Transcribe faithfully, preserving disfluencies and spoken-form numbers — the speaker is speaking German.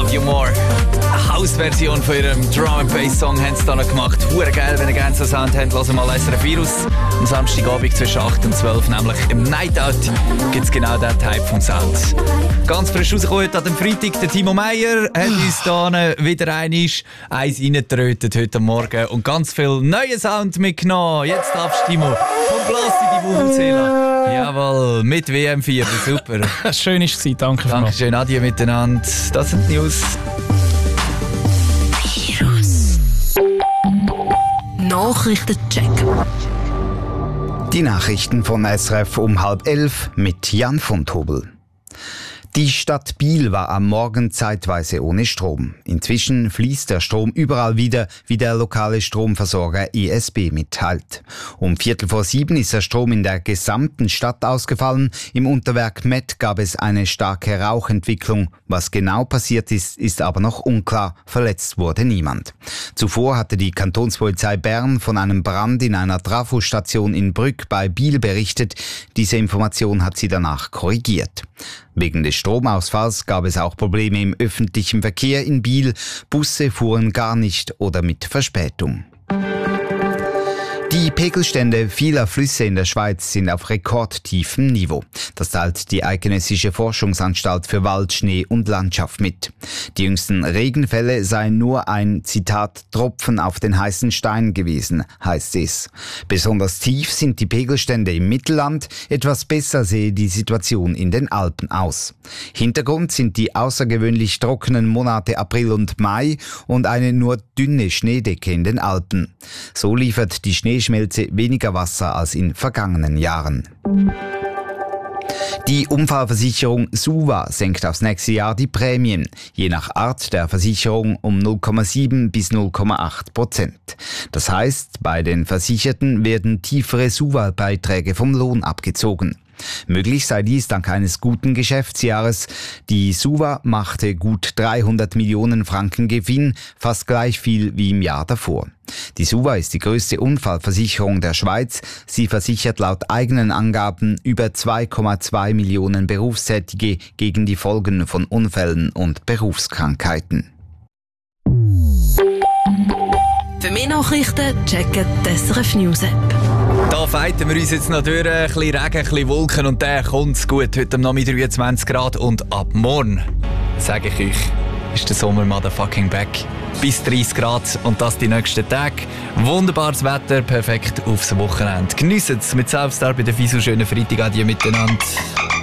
You More. Eine House-Version von ihrem Drum-and-Bass-Song haben sie da noch gemacht. Hure geil, wenn ihr gerne so Sound habt, hören mal S R F Virus. Am Samstagabend zwischen acht und zwölf, nämlich im Night Out, gibt es genau diesen Type von Sound. Ganz frisch rausgekommen heute an dem Freitag. Der Timo Meyer hat uns da wieder einisch eins reingetrötet heute Morgen und ganz viel neuen Sound mitgenommen. Jetzt darfst du, Timo, vom Blas in die Vuvuzela. Jawohl, mit W M vier, super. Schön war es, danke vielmals. Dankeschön, adieu miteinander. Das sind die News. Nachrichtencheck. Die Nachrichten von S R F um halb elf mit Jan von Tobel. Die Stadt Biel war am Morgen zeitweise ohne Strom. Inzwischen fließt der Strom überall wieder, wie der lokale Stromversorger E S B mitteilt. Um Viertel vor sieben ist der Strom in der gesamten Stadt ausgefallen. Im Unterwerk Met gab es eine starke Rauchentwicklung. Was genau passiert ist, ist aber noch unklar. Verletzt wurde niemand. Zuvor hatte die Kantonspolizei Bern von einem Brand in einer Trafostation in Brügg bei Biel berichtet. Diese Information hat sie danach korrigiert. Wegen des Stromausfalls gab es auch Probleme im öffentlichen Verkehr in Biel. Busse fuhren gar nicht oder mit Verspätung. Die Pegelstände vieler Flüsse in der Schweiz sind auf rekordtiefem Niveau. Das teilt die Eidgenössische Forschungsanstalt für Wald, Schnee und Landschaft mit. Die jüngsten Regenfälle seien nur ein, Zitat, Tropfen auf den heißen Stein gewesen, heißt es. Besonders tief sind die Pegelstände im Mittelland, etwas besser sehe die Situation in den Alpen aus. Hintergrund sind die außergewöhnlich trockenen Monate April und Mai und eine nur dünne Schneedecke in den Alpen. So liefert die Schnee Schmelze weniger Wasser als in vergangenen Jahren. Die Unfallversicherung SUVA senkt aufs nächste Jahr die Prämien, je nach Art der Versicherung um null Komma sieben bis null Komma acht Prozent. Das heißt, bei den Versicherten werden tiefere SUVA-Beiträge vom Lohn abgezogen. Möglich sei dies dank eines guten Geschäftsjahres. Die SUVA machte gut dreihundert Millionen Franken Gewinn, fast gleich viel wie im Jahr davor. Die SUVA ist die größte Unfallversicherung der Schweiz. Sie versichert laut eigenen Angaben über zwei Komma zwei Millionen Berufstätige gegen die Folgen von Unfällen und Berufskrankheiten. Für mehr Nachrichten checken die S R F News App. Da fighten wir uns jetzt noch durch. Ein bisschen Regen, ein bisschen Wolken und dann kommt's gut. Heute am Nachmittag dreiundzwanzig Grad und ab morgen, sage ich euch, ist der Sommer motherfucking back. Bis dreißig Grad und das die nächsten Tage. Wunderbares Wetter, perfekt aufs Wochenende. Geniessen es mit Selfstar bei der Fisel. Schönen Freitag, adieu miteinander.